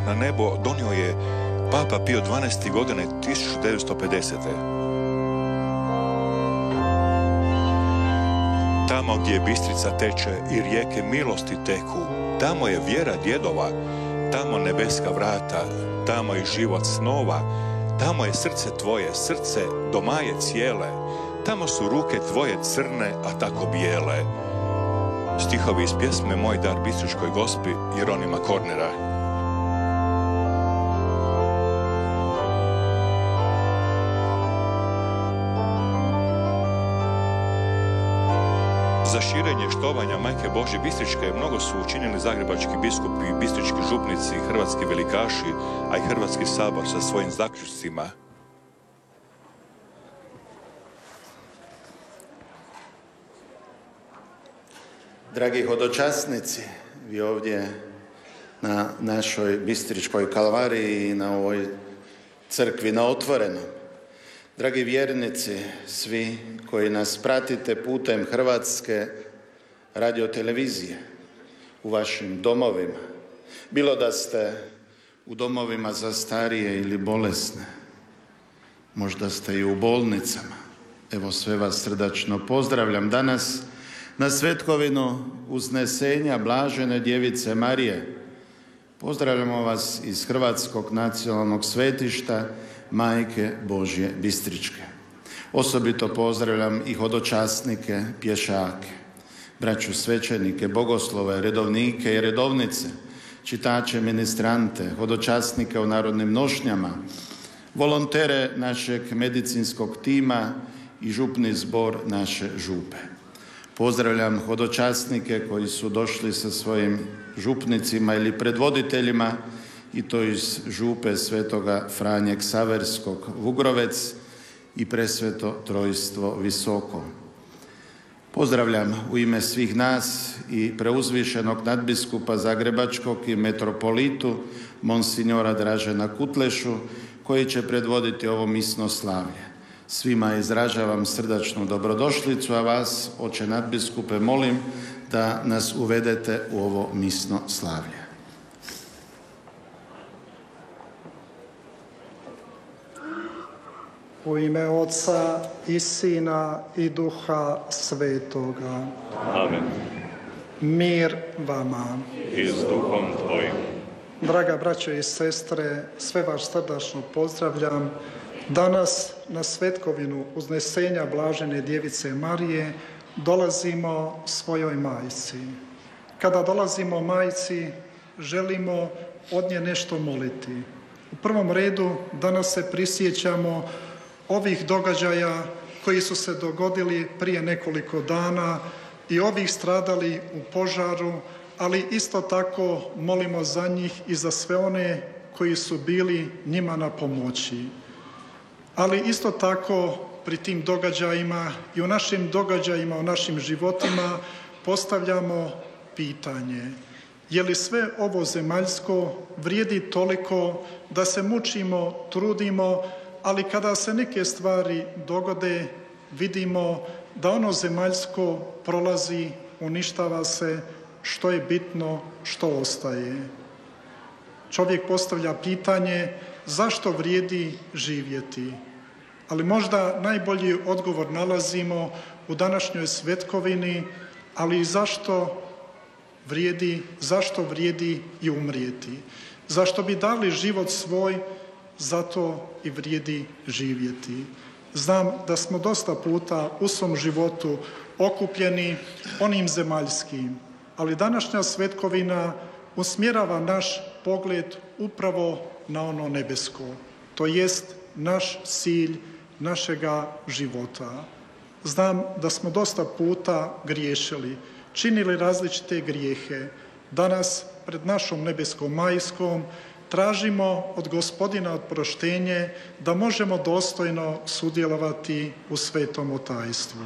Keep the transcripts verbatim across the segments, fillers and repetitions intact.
na nebo donio je Papa Pio dvanaesti. godine tisuću devetsto pedesete. Tamo gdje Bistrica teče i rijeke milosti teku, tamo je vjera djedova, tamo nebeska vrata, tamo je život snova, tamo je srce tvoje, srce do maje cijele, tamo su ruke tvoje crne, a tako bijele. Stihovi iz pjesme Moj dar Bistričkoj gospi Jeronima Kornera. Za širenje štovanja Majke Božje Bistričke mnogo su učinili zagrebački biskupi, bistrički župnici, hrvatski velikaši, a i Hrvatski sabor sa svojim zaključcima. Dragi hodočasnici, vi ovdje na našoj Bistričkoj kalvariji i na ovoj crkvi na otvorenom. Dragi vjernici, svi koji nas pratite putem Hrvatske radiotelevizije u vašim domovima, bilo da ste u domovima za starije ili bolesne, možda ste i u bolnicama. Evo, sve vas srdačno pozdravljam danas na svetkovinu uznesenja Blažene Djevice Marije. Pozdravljamo vas iz Hrvatskog nacionalnog svetišta Majke Božje Bistričke. Osobito pozdravljam i hodočasnike, pješake, braću svećenike, bogoslove, redovnike i redovnice, čitače, ministrante, hodočasnike u narodnim nošnjama, volontere našeg medicinskog tima i župni zbor naše župe. Pozdravljam hodočasnike koji su došli sa svojim župnicima ili predvoditeljima, i to iz župe Svetoga Franje Ksaverskog Vugrovec i Presveto Trojstvo Visoko. Pozdravljam u ime svih nas i preuzvišenog nadbiskupa Zagrebačkog i metropolitu Monsignora Dražena Kutlešu, koji će predvoditi ovo misno slavlje. Svima izražavam srdačnu dobrodošlicu, a vas, oče nadbiskupe, molim da nas uvedete u ovo misno slavlje. U ime Otca i Sina i Duha Svetoga. Amen. Mir vama. I s duhom tvojim. Draga braćo i sestre, sve vas srdačno pozdravljam. Danas na svetkovinu uznesenja Blažene Djevice Marije dolazimo svojoj majci. Kada dolazimo majci, želimo od nje nešto moliti. U prvom redu danas se prisjećamo ovih događaja koji su se dogodili prije nekoliko dana i ovih stradali u požaru, ali isto tako molimo za njih i za sve one koji su bili njima na pomoći. Ali isto tako pri tim događajima i u našim događajima, u našim životima postavljamo pitanje: je li sve ovo zemaljsko vrijedi toliko da se mučimo, trudimo, ali kada se neke stvari dogode, vidimo da ono zemaljsko prolazi, uništava se, što je bitno, što ostaje. Čovjek postavlja pitanje zašto vrijedi živjeti, ali možda najbolji odgovor nalazimo u današnjoj svetkovini, ali i zašto vrijedi, zašto vrijedi i umrijeti. Zašto bi dali život svoj, zato i vrijedi živjeti. Znam da smo dosta puta u svom životu okupljeni onim zemaljskim, ali današnja svetkovina usmjerava naš pogled upravo na ono nebesko, to jest naš cilj našega života. Znam da smo dosta puta griješili, činili različite grijehe. Danas pred našom nebeskom majskom tražimo od Gospodina oproštenje da možemo dostojno sudjelovati u svetom otajstvu.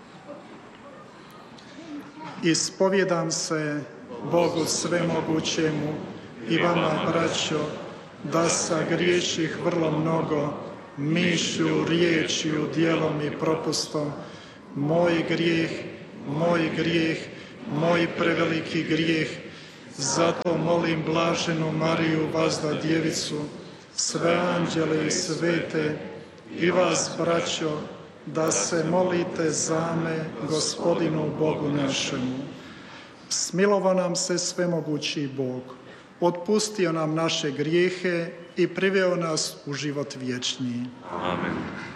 Ispovjedam se Bogu svemogućemu i vama, braćo, da sagriješih vrlo mnogo, mišlju, riječju, djelom i propustom. Moj grijeh, moj grijeh, moj preveliki grijeh. Zato molim blaženu Mariju, vazda djevicu, sve anđele i svete, i vas, braćo, da se molite za me, Gospodinu Bogu našemu. Smilovao nam se svemogući Bog, otpustio nam naše grijehe i priveo nas u život vječni. Amen.